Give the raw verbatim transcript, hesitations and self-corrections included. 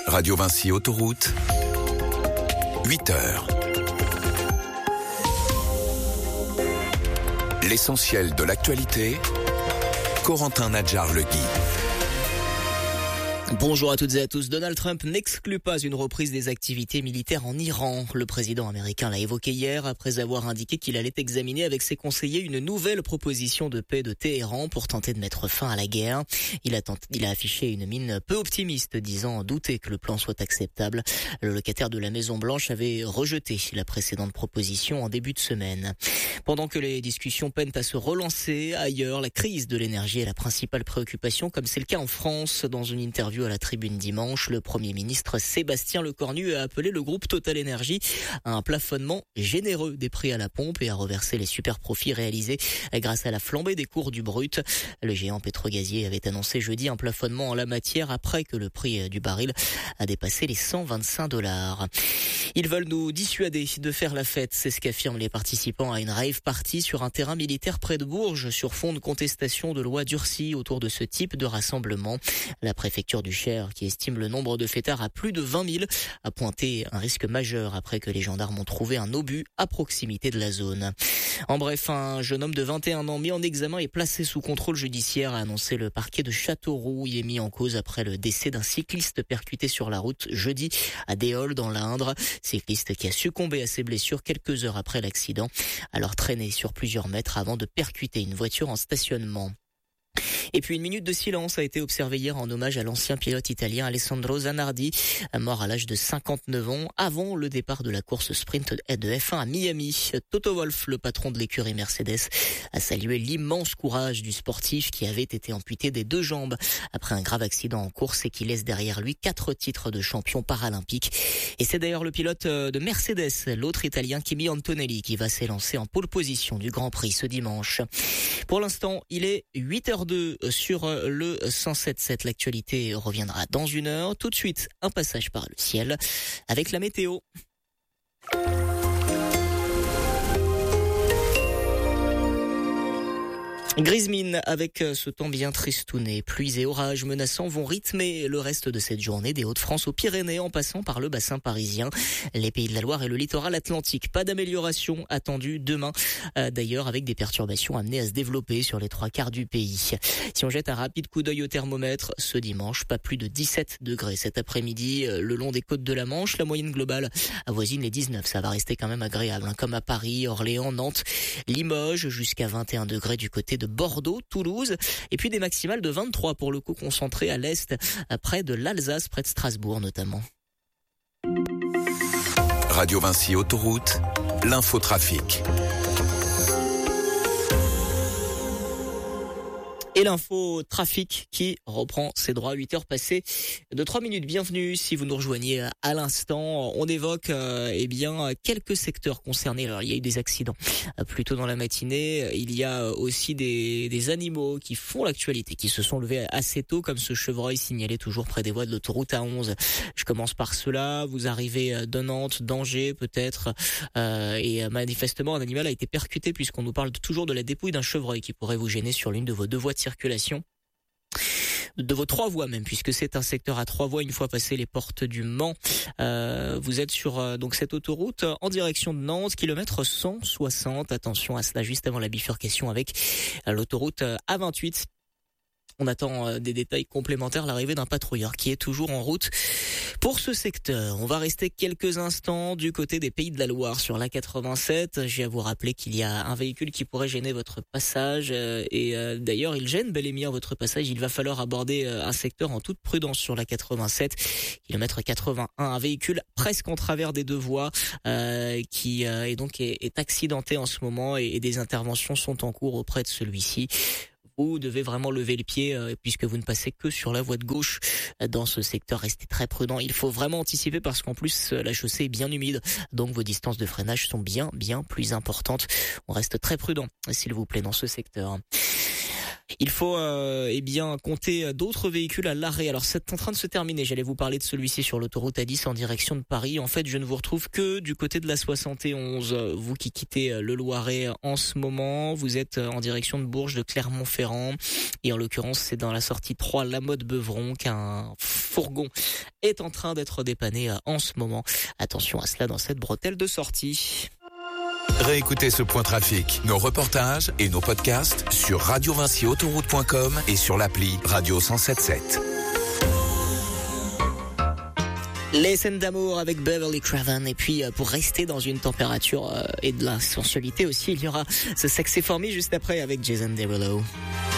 Radio Vinci Autoroute, huit heures. L'essentiel de l'actualité, Corentin Nadjar-Legui. Bonjour à toutes et à tous. Donald Trump n'exclut pas une reprise des activités militaires en Iran. Le président américain l'a évoqué hier après avoir indiqué qu'il allait examiner avec ses conseillers une nouvelle proposition de paix de Téhéran pour tenter de mettre fin à la guerre. Il a, tenté, il a affiché une mine peu optimiste, disant douter que le plan soit acceptable. Le locataire de la Maison-Blanche avait rejeté la précédente proposition en début de semaine. Pendant que les discussions peinent à se relancer ailleurs, la crise de l'énergie est la principale préoccupation, comme c'est le cas en France. Dans une interview à la Tribune dimanche, le Premier ministre Sébastien Lecornu a appelé le groupe Total Énergie à un plafonnement généreux des prix à la pompe et à reverser les super profits réalisés grâce à la flambée des cours du brut. Le géant pétrogazier avait annoncé jeudi un plafonnement en la matière après que le prix du baril a dépassé les cent vingt-cinq dollars. Ils veulent nous dissuader de faire la fête, c'est ce qu'affirment les participants à une rave party sur un terrain militaire près de Bourges sur fond de contestation de lois durcies autour de ce type de rassemblement. La préfecture du Cher, qui estime le nombre de fêtards à plus de vingt mille, a pointé un risque majeur après que les gendarmes ont trouvé un obus à proximité de la zone. En bref, un jeune homme de vingt et un ans mis en examen et placé sous contrôle judiciaire, a annoncé le parquet de Châteauroux. Il est mis en cause après le décès d'un cycliste percuté sur la route jeudi à Déol dans l'Indre. Cycliste qui a succombé à ses blessures quelques heures après l'accident, alors traîné sur plusieurs mètres avant de percuter une voiture en stationnement. Et puis une minute de silence a été observée hier en hommage à l'ancien pilote italien Alessandro Zanardi, mort à l'âge de cinquante-neuf ans, avant le départ de la course sprint de F un à Miami. Toto Wolff, le patron de l'écurie Mercedes, a salué l'immense courage du sportif qui avait été amputé des deux jambes après un grave accident en course et qui laisse derrière lui quatre titres de champion paralympique. Et c'est d'ailleurs le pilote de Mercedes, l'autre italien Kimi Antonelli, qui va s'élancer en pole position du Grand Prix ce dimanche. Pour l'instant, il est huit heures deux sur le cent sept virgule sept. L'actualité reviendra dans une heure. Tout de suite, un passage par le ciel avec la météo. Grise mine avec ce temps bien tristouné. Pluies et orages menaçants vont rythmer le reste de cette journée des Hauts-de-France aux Pyrénées en passant par le bassin parisien, les Pays de la Loire et le littoral atlantique. Pas d'amélioration attendue demain, euh, d'ailleurs avec des perturbations amenées à se développer sur les trois quarts du pays. Si on jette un rapide coup d'œil au thermomètre, ce dimanche, pas plus de dix-sept degrés cet après-midi le long des côtes de la Manche. La moyenne globale avoisine les dix-neuf. Ça va rester quand même agréable, hein, comme à Paris, Orléans, Nantes, Limoges, jusqu'à vingt et un degrés du côté de Bordeaux, Toulouse, et puis des maximales de vingt-trois pour le coup concentré à l'est, près de l'Alsace, près de Strasbourg notamment. Radio Vinci Autoroute, l'infotrafic. Et l'info trafic qui reprend ses droits à huit heures passées de trois minutes. Bienvenue si vous nous rejoignez à l'instant. On évoque euh, eh bien quelques secteurs concernés. Alors il y a eu des accidents euh, plus tôt dans la matinée. Il y a aussi des, des animaux qui font l'actualité, qui se sont levés assez tôt, comme ce chevreuil signalé toujours près des voies de l'autoroute A onze. Je commence par cela. Vous arrivez de Nantes, d'Angers peut-être, euh, et manifestement un animal a été percuté puisqu'on nous parle toujours de la dépouille d'un chevreuil qui pourrait vous gêner sur l'une de vos deux voies de circulation. De vos trois voies même, puisque c'est un secteur à trois voies une fois passé les portes du Mans. Euh, vous êtes sur euh, donc cette autoroute en direction de Nantes, kilomètre cent soixante. Attention à cela juste avant la bifurcation avec euh, l'autoroute euh, A vingt-huit. On attend euh, des détails complémentaires, l'arrivée d'un patrouilleur qui est toujours en route pour ce secteur. On va rester quelques instants du côté des Pays de la Loire sur l'A quatre-vingt-sept. J'ai à vous rappeler qu'il y a un véhicule qui pourrait gêner votre passage euh, et euh, d'ailleurs il gêne bel et bien votre passage. Il va falloir aborder euh, un secteur en toute prudence sur l'A quatre-vingt-sept, kilomètre quatre-vingt-un. Un véhicule presque en travers des deux voies euh, qui euh, est donc est, est accidenté en ce moment et, et des interventions sont en cours auprès de celui-ci. Vous devez vraiment lever le pied euh, puisque vous ne passez que sur la voie de gauche euh, dans ce secteur. Restez très prudent. Il faut vraiment anticiper parce qu'en plus euh, la chaussée est bien humide, donc vos distances de freinage sont bien bien plus importantes. On reste très prudent, s'il vous plaît, dans ce secteur. Il faut euh, eh bien compter d'autres véhicules à l'arrêt. Alors c'est en train de se terminer. J'allais vous parler de celui-ci sur l'autoroute A dix en direction de Paris. En fait, je ne vous retrouve que du côté de la soixante et onze. Vous qui quittez le Loiret en ce moment, vous êtes en direction de Bourges, de Clermont-Ferrand. Et en l'occurrence, c'est dans la sortie trois La Motte-Beuvron qu'un fourgon est en train d'être dépanné en ce moment. Attention à cela dans cette bretelle de sortie. Réécoutez ce point trafic, nos reportages et nos podcasts sur radio vinci autoroute point com et sur l'appli Radio cent sept sept. Les scènes d'amour avec Beverly Craven. Et puis pour rester dans une température et de la sensualité aussi, il y aura ce Sexy For Me juste après avec Jason Derulo.